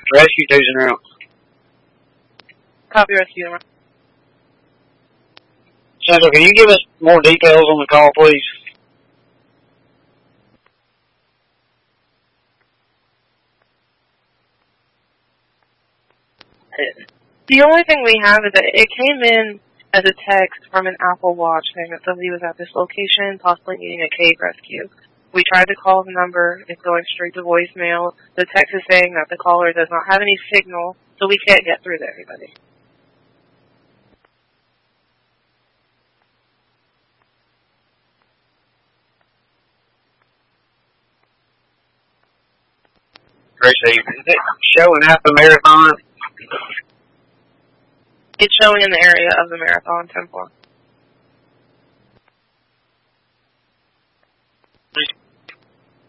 Rescue 2's en route. Copy rescue. Central, can you give us more details on the call, please? The only thing we have is that it came in as a text from an Apple Watch saying that somebody was at this location, possibly needing a cave rescue. We tried to call the number. It's going straight to voicemail. The text is saying that the caller does not have any signal, so we can't get through to anybody. Tracy, is it showing at the marathon? It's showing in the area of the marathon 10-4.